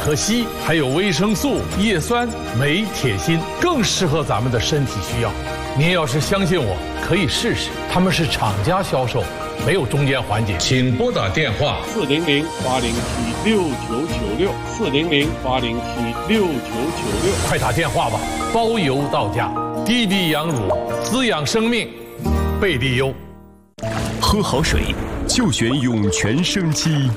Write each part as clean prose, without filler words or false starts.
和硒，还有维生素、叶酸、镁、铁、锌，更适合咱们的身体需要。您要是相信我，可以试试。他们是厂家销售，没有中间环节。请拨打电话 400-807-6996，400-807-6996， 快打电话吧，包邮到家。滴滴羊乳，滋养生命，贝利优。 喝好水就选涌泉生机。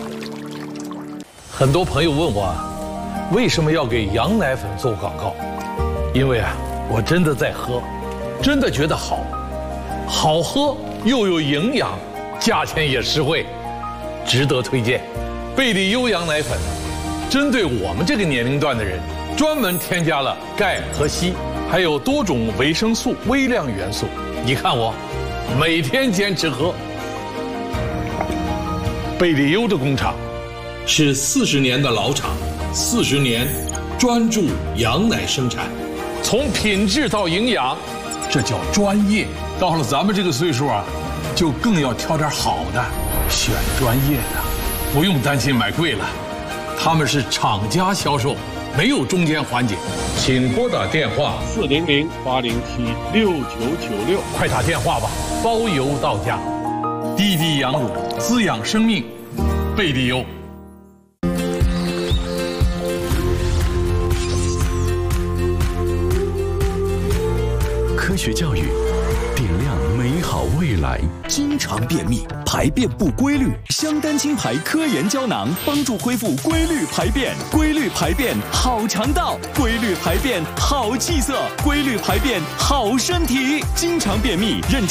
很多朋友问我，为什么要给羊奶粉做广告？因为我真的在喝，真的觉得好，好喝又有营养，价钱也实惠，值得推荐。贝利优羊奶粉针对我们这个年龄段的人，专门添加了钙和硒，还有多种维生素、微量元素。你看我每天坚持喝。贝利优的工厂是40年的老厂，40年专注羊奶生产，从品质到营养，这叫专业。到了咱们这个岁数就更要挑点好的，选专业的，不用担心买贵了。他们是厂家销售，没有中间环节。请拨打电话 400-807-6996， 快打电话吧，包邮到家。滴滴羊乳，滋养生命，贝利优。 科学教育，点亮美好未来。 经常便秘，排便不规律，香丹青牌科研胶囊帮助恢复规律排便。规律排便好肠道，规律排便好气色，规律排便好身体。经常便秘，认